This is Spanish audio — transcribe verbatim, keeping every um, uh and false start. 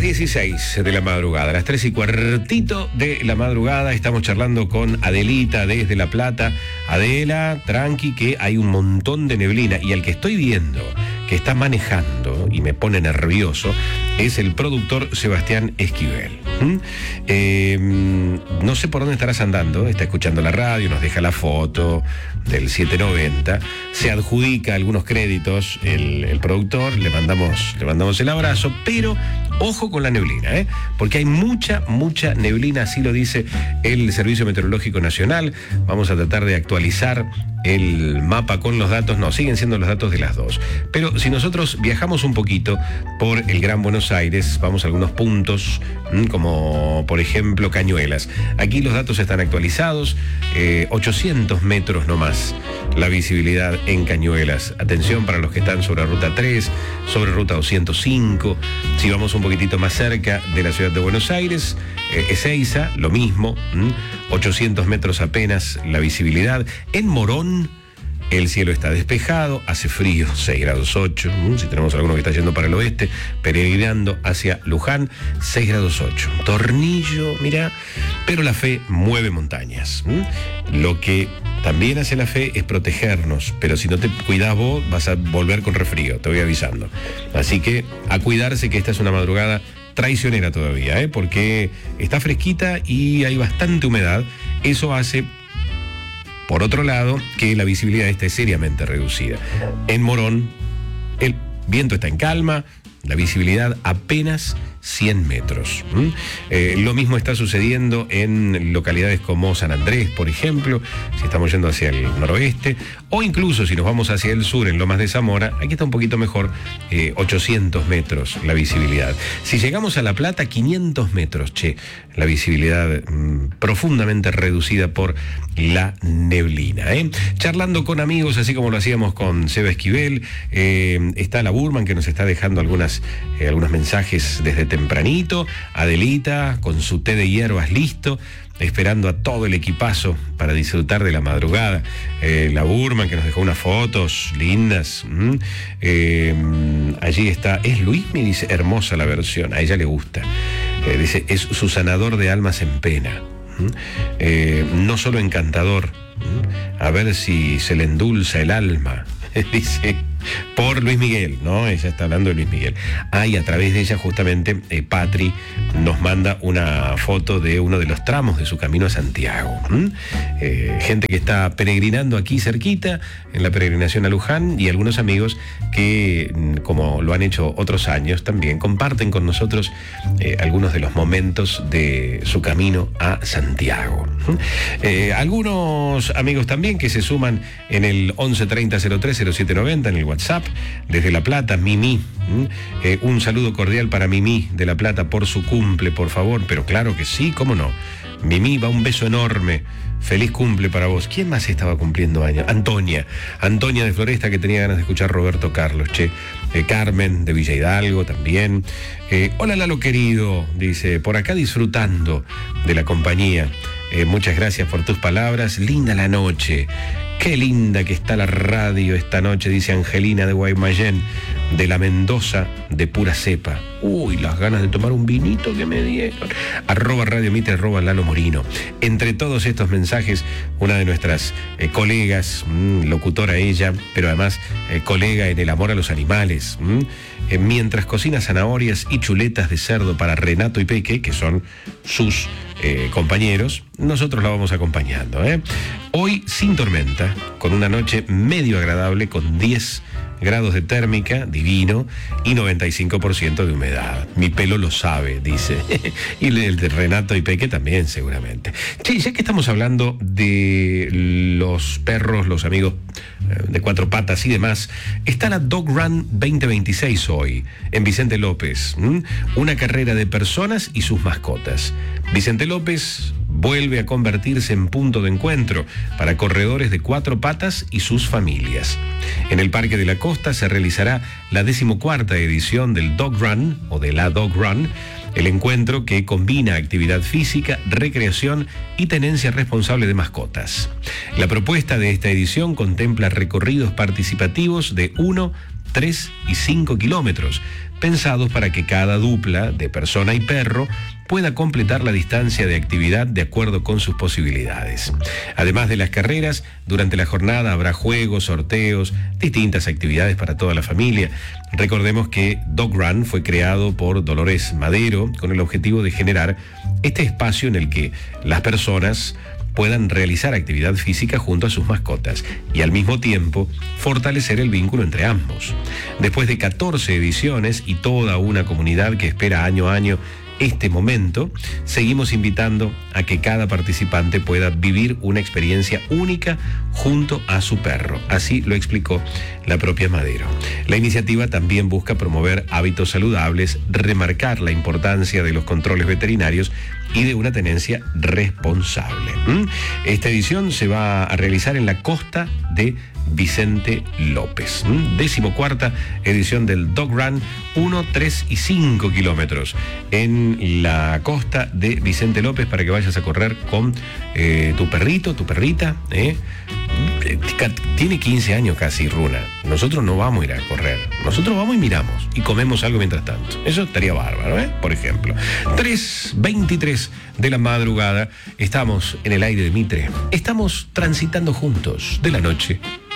dieciséis de la madrugada, a las tres y cuartito de la madrugada, estamos charlando con Adelita desde La Plata. Adela, tranqui, que hay un montón de neblina, y el que estoy viendo que está manejando y me pone nervioso es el productor Sebastián Esquivel. ¿Mm? Eh, no sé por dónde estarás andando, está escuchando la radio, nos deja la foto del siete noventa, se adjudica algunos créditos el, el productor, le mandamos, le mandamos el abrazo, pero ojo con la neblina, ¿eh? Porque hay mucha, mucha neblina, así lo dice el Servicio Meteorológico Nacional. Vamos a tratar de actualizar el mapa con los datos, no, siguen siendo los datos de las dos. Pero si nosotros viajamos un poquito por el Gran Buenos Aires, vamos a algunos puntos, como por ejemplo Cañuelas. Aquí los datos están actualizados, eh, ochocientos metros nomás la visibilidad en Cañuelas. Atención para los que están sobre Ruta tres, sobre Ruta doscientos cinco. Si vamos un poquitito más cerca de la ciudad de Buenos Aires, eh, Ezeiza, lo mismo, ¿m? ochocientos metros apenas la visibilidad. En Morón, el cielo está despejado, hace frío, seis grados ocho. ¿m? Si tenemos alguno que está yendo para el oeste, peregrinando hacia Luján, seis grados ocho. Tornillo, mira, pero la fe mueve montañas. ¿m? Lo que también hace la fe es protegernos, pero si no te cuidás vos, vas a volver con resfrío, te voy avisando. Así que a cuidarse, que esta es una madrugada traicionera todavía, ¿eh? Porque está fresquita y hay bastante humedad. Eso hace, por otro lado, que la visibilidad esté seriamente reducida. En Morón, el viento está en calma, la visibilidad apenas cien metros. ¿Mm? Eh, lo mismo está sucediendo en localidades como San Andrés, por ejemplo, si estamos yendo hacia el noroeste, o incluso si nos vamos hacia el sur, en Lomas de Zamora, aquí está un poquito mejor, eh, ochocientos metros la visibilidad. Si llegamos a La Plata, quinientos metros, che, la visibilidad mmm, profundamente reducida por la neblina. ¿eh? Charlando con amigos, así como lo hacíamos con Seba Esquivel, eh, está la Burman, que nos está dejando algunas, eh, algunos mensajes desde tempranito. Adelita con su té de hierbas listo, esperando a todo el equipazo para disfrutar de la madrugada. Eh, la Burman, que nos dejó unas fotos lindas. ¿Mm? Eh, allí está, es Luismi, dice, hermosa la versión, a ella le gusta. Eh, dice, es su sanador de almas en pena. ¿Mm? Eh, no solo encantador, ¿Mm? A ver si se le endulza el alma. Dice, por Luis Miguel, ¿no? Ella está hablando de Luis Miguel. Ah, y a través de ella justamente eh, Patri nos manda una foto de uno de los tramos de su camino a Santiago. ¿Mm? Eh, gente que está peregrinando aquí cerquita, en la peregrinación a Luján, y algunos amigos que, como lo han hecho otros años, también comparten con nosotros eh, algunos de los momentos de su camino a Santiago. ¿Mm? Eh, algunos amigos también que se suman en el once treinta cero tres cero siete noventa, en el WhatsApp, desde La Plata, Mimi. Eh, un saludo cordial para Mimi de La Plata por su cumple, por favor. Pero claro que sí, cómo no. Mimi, va un beso enorme. Feliz cumple para vos. ¿Quién más estaba cumpliendo años? Antonia. Antonia de Floresta, que tenía ganas de escuchar Roberto Carlos, che. Eh, Carmen de Villa Hidalgo también. Eh, hola Lalo querido, dice, por acá disfrutando de la compañía. Eh, muchas gracias por tus palabras. Linda la noche. Qué linda que está la radio esta noche, dice Angelina de Guaymallén, de la Mendoza de pura cepa. Uy, las ganas de tomar un vinito que me dieron. Arroba Radio Mitre, arroba Lalo Morino. Entre todos estos mensajes, una de nuestras eh, colegas, mmm, locutora ella, pero además eh, colega en el amor a los animales, mmm, eh, mientras cocina zanahorias y chuletas de cerdo para Renato y Peque, que son sus eh, compañeros, nosotros la vamos acompañando. ¿eh? Hoy sin tormenta, con una noche medio agradable, con diez grados de térmica, divino, y noventa y cinco por ciento de humedad. Mi pelo lo sabe, dice. Y el de Renato y Peque también, seguramente. Che, ya que estamos hablando de los perros, los amigos de cuatro patas y demás, está la Dog Run veinte veintiséis hoy, en Vicente López. ¿Mm? Una carrera de personas y sus mascotas. Vicente López vuelve a convertirse en punto de encuentro para corredores de cuatro patas y sus familias. En el Parque de la Costa se realizará la decimocuarta edición del Dog Run, o de la Dog Run, el encuentro que combina actividad física, recreación y tenencia responsable de mascotas. La propuesta de esta edición contempla recorridos participativos de uno, tres y cinco kilómetros, pensados para que cada dupla de persona y perro pueda completar la distancia de actividad de acuerdo con sus posibilidades. Además de las carreras, durante la jornada habrá juegos, sorteos, distintas actividades para toda la familia. Recordemos que Dog Run fue creado por Dolores Madero con el objetivo de generar este espacio en el que las personas puedan realizar actividad física junto a sus mascotas y al mismo tiempo fortalecer el vínculo entre ambos. Después de catorce ediciones y toda una comunidad que espera año a año este momento, seguimos invitando a que cada participante pueda vivir una experiencia única junto a su perro. Así lo explicó la propia Madero. La iniciativa también busca promover hábitos saludables, remarcar la importancia de los controles veterinarios y de una tenencia responsable. ¿Mm? Esta edición se va a realizar en la costa de Vicente López. ¿Mm? Decimocuarta edición del Dog Run, uno, tres y cinco kilómetros en la costa de Vicente López para que vayas a correr con eh, tu perrito, tu perrita. ¿eh? Tiene quince años casi, Runa. Nosotros no vamos a ir a correr. Nosotros vamos y miramos y comemos algo mientras tanto. Eso estaría bárbaro, ¿eh? Por ejemplo. tres veintitrés de la madrugada. Estamos en el aire de Mitre. Estamos transitando juntos de la noche